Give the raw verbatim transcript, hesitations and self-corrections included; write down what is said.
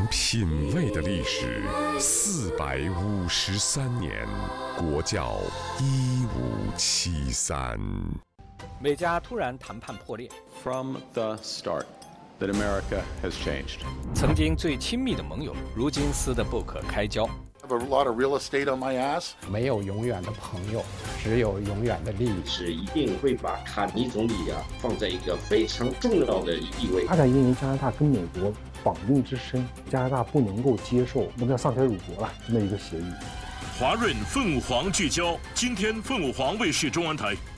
品味的历史，四百五十三年，国教一五七三。 美加突然谈判破裂。 From the start, that America has changed. 曾经最亲密的盟友，如今撕得不可开交。 I have a lot of real estate on my ass. 没有永远的朋友，只有永远的利益。 是一定会把卡尼总理啊放在一个非常重要的地位。 发展因为加拿大跟美国绑定之深，加拿大不能够接受那叫丧权辱国了这么一个协议。 华润凤凰聚焦，今天凤凰卫视中文台。